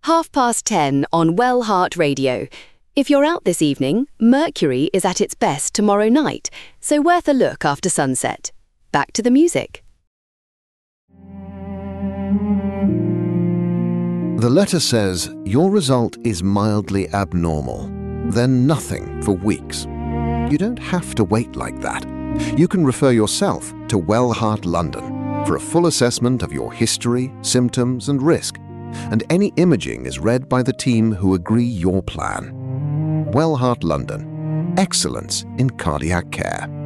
10:30 on Wellheart Radio. If you're out this evening, Mercury is at its best tomorrow night, so worth a look after sunset. Back to the music. The letter says your result is mildly abnormal, then nothing for weeks. You don't have to wait like that. You can refer yourself to Wellheart London for a full assessment of your history, symptoms and risk, and any imaging is read by the team who agree your plan. Wellheart London. Excellence in cardiac care.